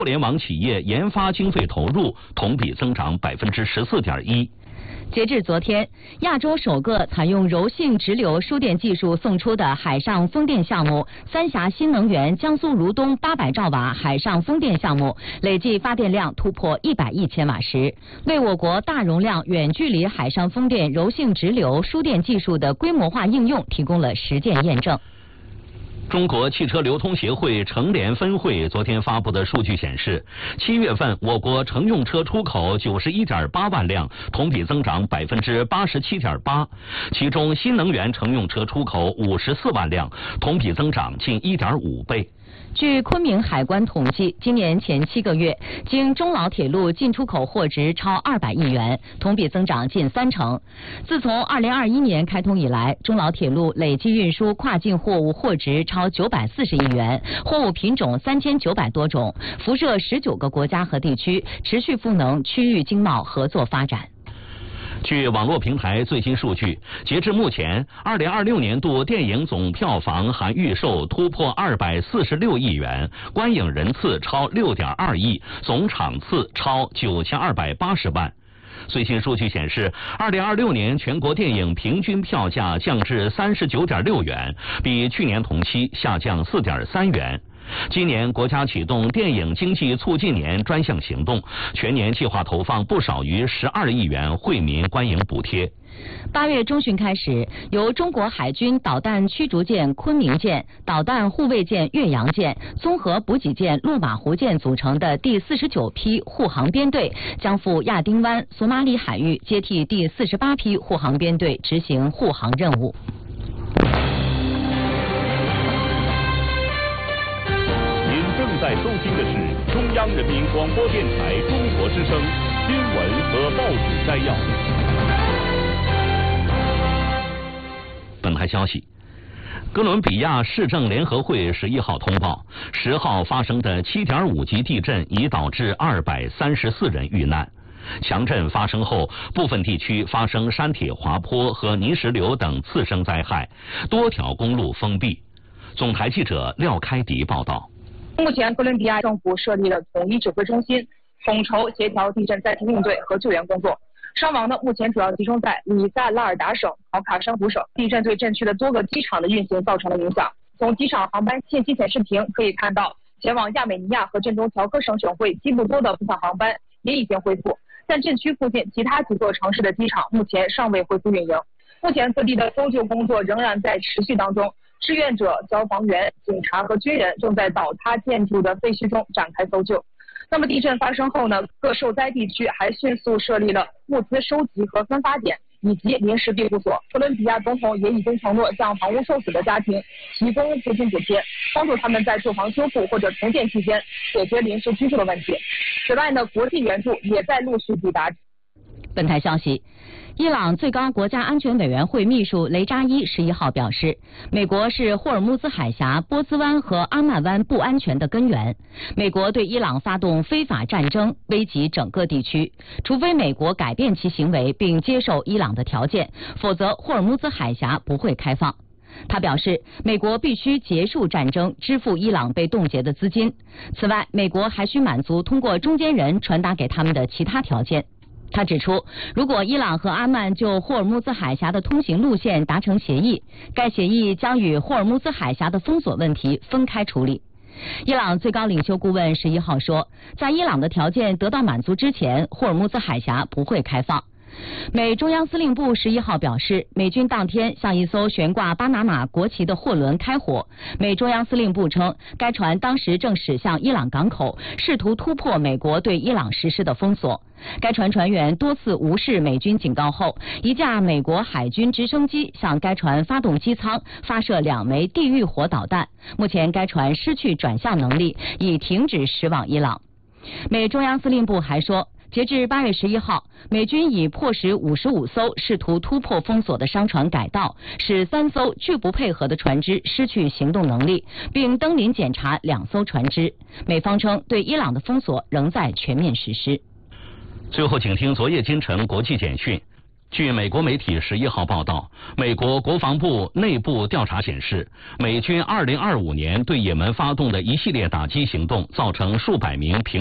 互联网企业研发经费投入同比增长14.1%。 截至昨天，亚洲首个采用柔性直流输电技术送出的海上风电项目三峡新能源江苏如东800兆瓦海上风电项目，累计发电量突破100亿千瓦时，为我国大容量远距离海上风电柔性直流输电技术的规模化应用提供了实践验证。 中国汽车流通协会成联分会昨天发布的数据显示，7月份我国乘用车出口91.8万辆，同比增长87.8%，其中新能源乘用车出口54万辆，同比增长近1.5倍。 据昆明海关统计，今年前7个月，经中老铁路进出口货值超200亿元，同比增长近30%。自从2021年开通以来，中老铁路累计运输跨境货物货值超940亿元，货物品种3900多种，辐射19个国家和地区，持续赋能区域经贸合作发展。 据网络平台最新数据，截至目前，2026年度电影总票房含预售突破246亿元，观影人次超6.2亿，总场次超9280万。最新数据显示，2026年全国电影平均票价降至39.6元，比去年同期下降4.3元。今年国家启动电影经济促进年专项行动，全年计划投放不少于12亿元惠民观影补贴。 8月中旬开始，由中国海军导弹驱逐舰昆明舰、导弹护卫舰岳阳舰、综合补给舰落马湖舰组成的第49批护航编队将赴亚丁湾、索马里海域接替第48批护航编队执行护航任务。 正在收听的是中央人民广播电台中国之声新闻和报纸摘要。 本台消息，哥伦比亚市政联合会11号通报，10号发生的7.5级地震已导致234人遇难。强震发生后，部分地区发生山体滑坡和泥石流等次生灾害，多条公路封闭。总台记者廖开迪报道。 目前，哥伦比亚政府设立了统一指挥中心，统筹协调地震灾情应对和救援工作。伤亡呢，目前主要集中在里萨拉尔达省、考卡珊瑚省。地震对震区的多个机场的运行造成了影响。从机场航班信息显示屏可以看到，前往亚美尼亚和震中乔科省省会基布多的部分航班也已经恢复，但震区附近其他几座城市的机场目前尚未恢复运营。目前各地的搜救工作仍然在持续当中。志愿者、消防员、警察和军人正在倒塌建筑的废墟中展开搜救。那么地震发生后呢，各受灾地区还迅速设立了物资收集和分发点以及临时庇护所。哥伦比亚总统也已经承诺向房屋受损的家庭提供资金补贴，帮助他们在住房修复或者重建期间解决临时居住的问题。此外呢，国际援助也在陆续抵达。 本台消息，伊朗最高国家安全委员会秘书雷扎伊11号表示，美国是霍尔木兹海峡、波斯湾和阿曼湾不安全的根源。美国对伊朗发动非法战争，危及整个地区。除非美国改变其行为并接受伊朗的条件，否则霍尔木兹海峡不会开放。他表示，美国必须结束战争，支付伊朗被冻结的资金。此外，美国还需满足通过中间人传达给他们的其他条件。他指出，如果伊朗和阿曼就霍尔木兹海峡的通行路线达成协议，该协议将与霍尔木兹海峡的封锁问题分开处理。伊朗最高领袖顾问11号说，在伊朗的条件得到满足之前，霍尔木兹海峡不会开放。美中央司令部11号表示，美军当天向一艘悬挂巴拿马国旗的货轮开火。美中央司令部称，该船当时正驶向伊朗港口，试图突破美国对伊朗实施的封锁。该船船员多次无视美军警告后，一架美国海军直升机向该船发动机舱发射2枚地狱火导弹。目前该船失去转向能力，已停止驶往伊朗。美中央司令部还说，截至8月11号，美军已迫使55艘试图突破封锁的商船改道，使3艘拒不配合的船只失去行动能力，并登临检查2艘船只。美方称，对伊朗的封锁仍在全面实施。 最后，请听昨夜今晨国际简讯。 据美国媒体11号报道，美国国防部内部调查显示，美军2025年对也门发动的一系列打击行动，造成数百名平